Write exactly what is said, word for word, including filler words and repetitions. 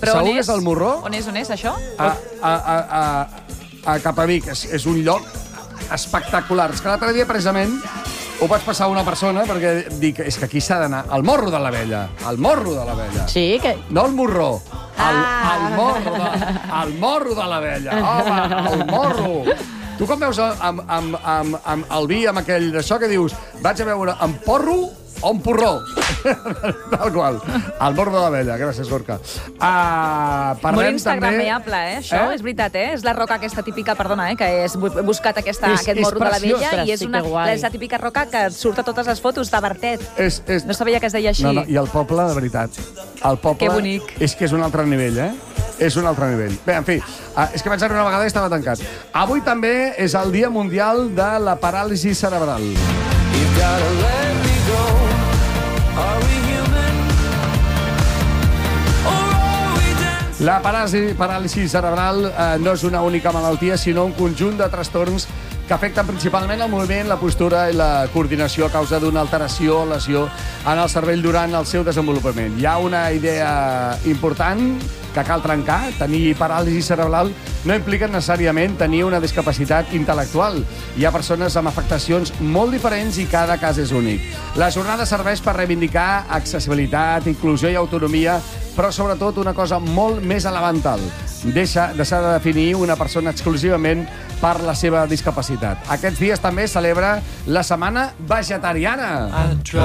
Però segur que és el Morró. On és, on és, això? A, a, a, a, a cap a Vic. És, és un lloc espectacular. És que l'altre dia, precisament, ho vaig passar a una persona perquè dic, és que aquí s'ha d'anar al Morro de l'Abella. Al Morro de l'Abella. Sí, que... No al Morró. Al, Ah. al morro de, al morro de l'Abella. Home, al morro. Tu com veus amb, amb, amb, amb el vi, amb aquell d'això que dius, vaig a veure en porro o en porró? Tal qual. Al morro de l'Abella. Gràcies, Gorka. Uh, Molt instagrameable, eh, això, Eh? és veritat, eh? És la roca aquesta típica, perdona, eh, que és, he buscat aquesta, És- aquest és morro de la preciós. Vella i és, Sí, una, que guai. és la típica roca que surt a totes les fotos de Bertet. És, és... No sabia que es deia així. No, no, i el poble, de veritat. El poble... Que bonic. És que és un altre nivell, eh? És un altre nivell. Bé, en fi, uh, és que vaig anar una vegada i estava tancat. Avui també és el Dia Mundial de la Paràlisi Cerebral. La paràlisi, paràlisi cerebral eh, no és una única malaltia, sinó un conjunt de trastorns que afecten principalment el moviment, la postura i la coordinació a causa d'una alteració o lesió en el cervell durant el seu desenvolupament. Hi ha una idea important que cal trencar. Tenir paràlisi cerebral no implica necessàriament tenir una discapacitat intel·lectual. Hi ha persones amb afectacions molt diferents i cada cas és únic. La jornada serveix per reivindicar accessibilitat, inclusió i autonomia, però sobretot una cosa molt més elemental. Deixa, deixar de definir una persona exclusivament per la seva discapacitat. Aquests dies també celebra la Setmana Vegetariana.